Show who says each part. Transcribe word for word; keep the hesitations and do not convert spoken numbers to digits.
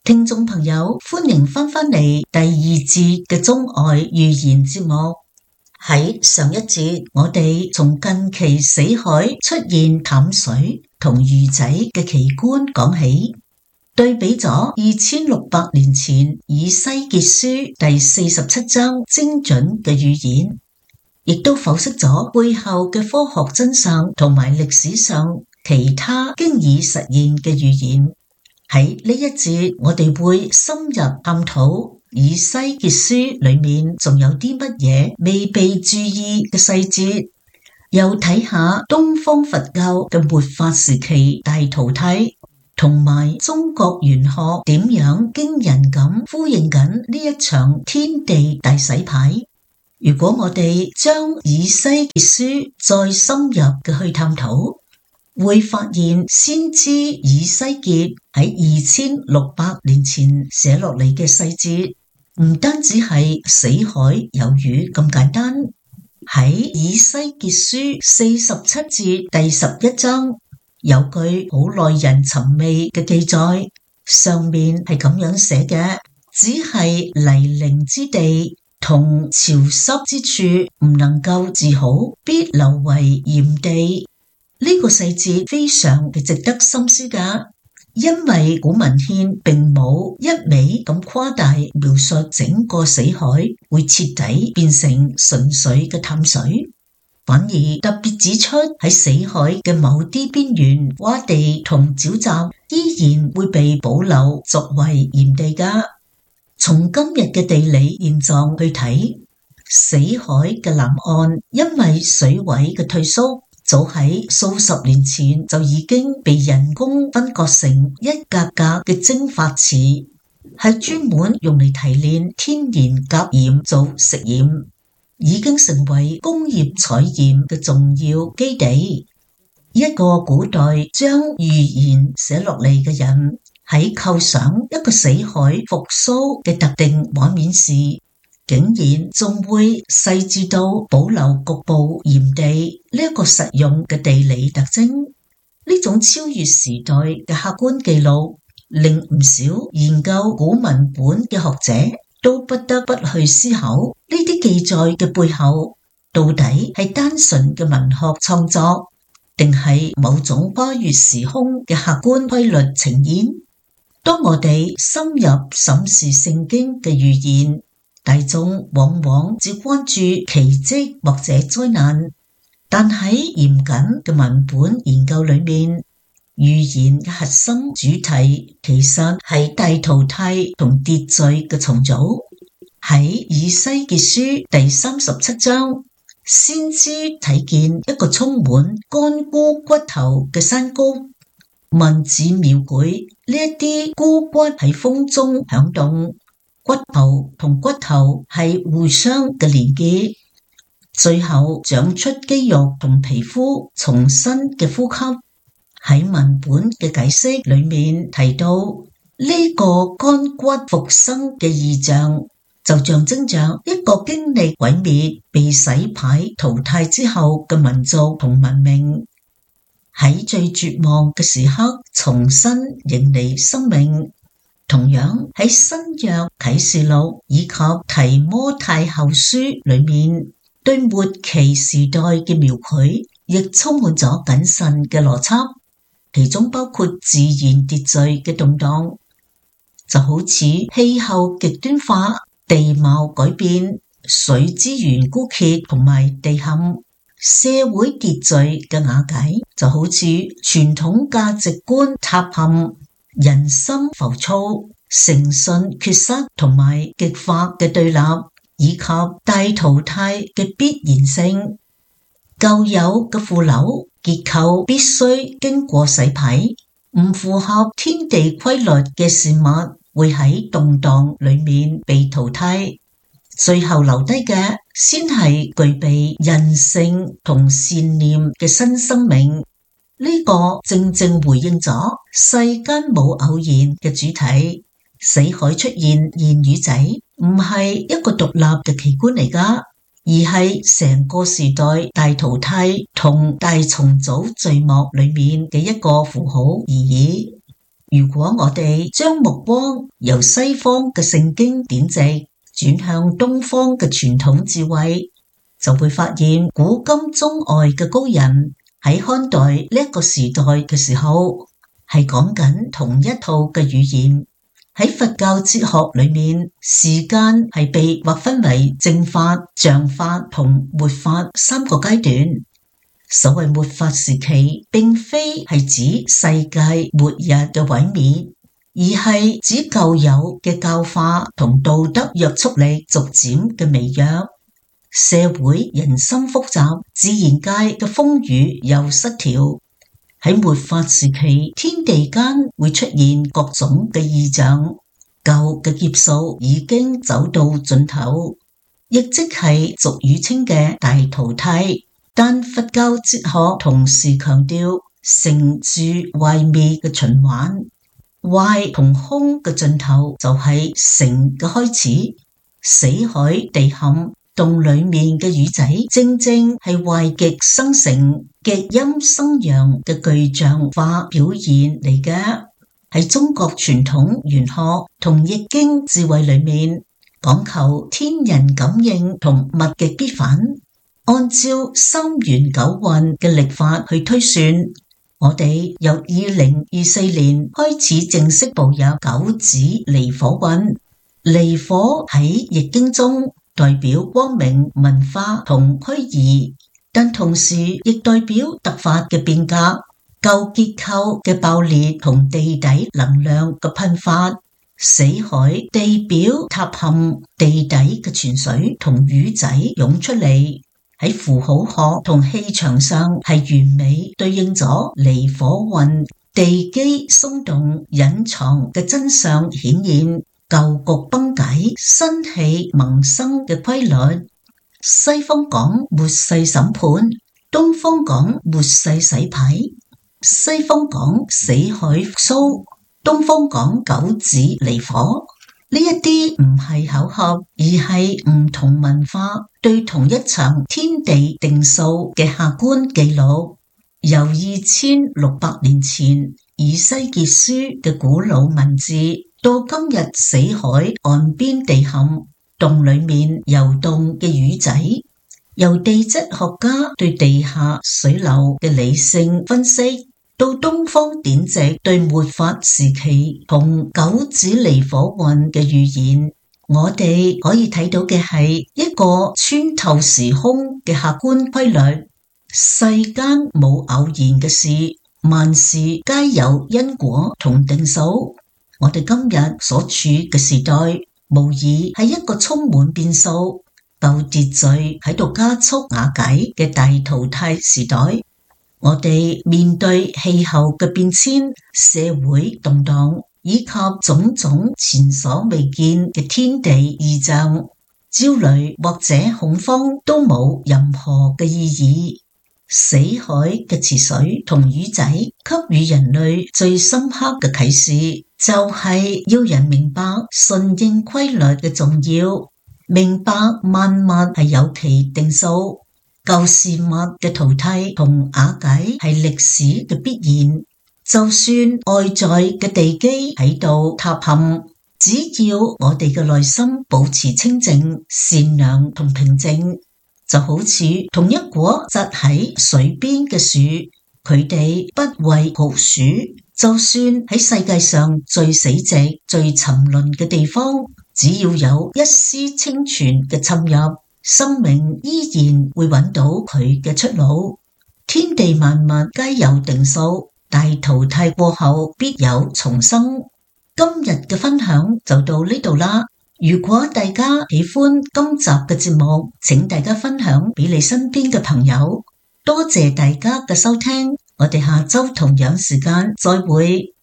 Speaker 1: 聽眾朋友，歡迎翻返嚟第二節嘅中外寓言節目。喺上一節，我哋從近期死海出現淡水同魚仔嘅奇觀講起，對比咗二千六百年前以西結書第四十七章精準嘅預言，亦都剖析咗背後嘅科學真相同埋歷史上其他經已實現嘅預言。喺呢一節，我哋會深入探討以西結書裏面仲有啲乜嘢未被注意嘅細節，又睇下東方佛教嘅末法時期大淘汰，同埋中國玄學點樣驚人咁呼應緊呢一場天地大洗牌。如果我哋將以西結書再深入嘅去探討，會發現先知以西結喺二千六百年前寫落嚟嘅細節，唔單止係死海有魚咁簡單。喺以西結書四十七節第十一章有句好耐人尋味嘅記載，上面係咁樣寫嘅：只係泥濘之地同潮濕之處唔能夠治好，必留為鹽地。呢個細節非常嘅值得深思㗎，因為古文獻並冇一味咁誇大描述整個死海會徹底變成純粹嘅淡水，反而特別指出喺死海嘅某啲邊緣窪地同沼澤依然會被保留作為鹽地㗎。從今日嘅地理現狀去睇，死海嘅南岸因為水位嘅退縮，早喺數十年前就已經被人工分割成一格格嘅蒸發池，係專門用嚟提煉天然甲鹽做食鹽，已經成為工業採鹽嘅重要基地。一個古代將預言寫落嚟嘅人喺構想一個死海復甦嘅特定畫面時，竟然仲會細緻到保留局部鹽地呢一個實用嘅地理特徵。呢種超越時代嘅客觀記錄，令唔少研究古文本嘅學者都不得不去思考呢啲記載嘅背後，到底係單純嘅文學創作，定係某種跨越時空嘅客觀規律呈現？當我哋深入審視聖經嘅預言，大眾往往只關注奇蹟或者災難，但喺嚴謹嘅文本研究裏面，預言嘅核心主題其實係大淘汰同秩序嘅重組。喺以西結書第三十七章，先知睇見一個充滿乾枯骨頭嘅山谷，文字描繪呢一啲枯骨喺風中響動，骨頭同骨頭係互相嘅連結，最後長出肌肉同皮膚，重新嘅呼吸。喺文本嘅解釋裏面提到，呢、這個乾骨復生嘅異象，就象徵着一個經歷毀滅、被洗牌淘汰之後嘅民族同文明，喺最絕望嘅時刻重新迎嚟生命。同樣喺新約啟示錄以及提摩太後書裏面，對末期時代嘅描繪亦充滿咗謹慎嘅邏輯，其中包括自然秩序嘅動盪，就好似氣候極端化、地貌改變、水資源枯竭同埋地陷；社會秩序嘅瓦解，就好似傳統價值觀塌陷、人心浮躁、誠信缺失同埋極化嘅對立，以及大淘汰嘅必然性。舊有嘅腐朽結構必須經過洗牌，唔符合天地規律嘅事物會喺動盪裏面被淘汰，最後留低嘅先係具備人性同善念嘅新生命。呢、這個正正回應咗世間冇偶然嘅主題。死海出現現魚仔唔係一個獨立嘅奇觀嚟㗎，而係成個時代大淘汰同大重組序幕裏面嘅一個符號而已。 如果我哋將目光由西方嘅聖經典籍轉向東方嘅傳統智慧，就會發現古今中外嘅高人喺看待呢個時代嘅時候，係講緊同一套嘅語言。喺佛教哲學裏面，時間係被劃分為正法、像法同末法三個階段。所謂末法時期，並非係指世界末日嘅毀滅，而係指舊有嘅教化同道德約束力逐漸嘅微弱，社會人心複雜，自然界嘅風雨又失調。喺末法時期，天地間會出現各種嘅異象，舊嘅劫數已經走到盡頭，亦即係俗語稱嘅大淘汰。但佛教哲學同時強調成住壞滅嘅循環，壞同空嘅盡頭就係成嘅開始。死海地陷，洞裏面嘅魚仔正正係壞極生成、極陰生陽嘅具象化表現嚟嘅。喺中國傳統玄學同易經智慧裏面，講求天人感應同物極必反。按照三元九運嘅曆法去推算，我哋由二零二四年開始正式步入九子離火運。離火喺易經中代表光明、文化同虛擬，但同時亦代表突發嘅變革、舊結構嘅爆裂同地底能量嘅噴發。死海地表塌陷，地底嘅泉水同魚仔湧出嚟。喺符號學同氣場上係完美對應咗離火運，地基鬆動，隱藏嘅真相顯現，舊局崩解，新氣萌生嘅規律。西方講末世審判，東方講末世洗牌；西方講死海復甦，東方講九子離火。呢一啲唔係巧合，而係唔同文化對同一場天地定數嘅客觀記錄。由二千六百年前以西結書嘅古老文字，到今日死海岸邊地陷，洞裏面游動嘅魚仔，由地質學家對地下水流嘅理性分析，到東方典籍對末法時期同九子離火運嘅預言，我哋可以睇到嘅係一個穿透時空嘅客觀規律。世間冇偶然嘅事，萬事皆有因果同定數。我哋今日所處嘅時代，無疑係一個充滿變數、舊秩序喺度加速瓦解嘅大淘汰時代。我哋面對氣候嘅變遷、社會動盪以及種種前所未見嘅天地異象，焦慮或者恐慌都冇任何嘅意義。死海嘅池水同魚仔給予人類最深刻嘅啟示，就係要人明白順應規律嘅重要，明白萬物係有其定數。舊事物嘅淘汰同瓦解係歷史嘅必然，就算外在嘅地基喺度塌陷，只要我哋嘅內心保持清淨、善良同平靜，就好似同一棵紮喺水邊嘅樹，佢哋不畏酷暑，就算喺世界上最死寂、最沉淪嘅地方，只要有一絲清泉嘅侵入，生命依然會揾到佢嘅出路。天地萬物皆有定數，大淘汰過後必有重生。今日嘅分享就到呢度啦。如果大家喜歡今集嘅節目，請大家分享俾你身邊嘅朋友。多謝大家嘅收聽，我哋下周同樣時間再會。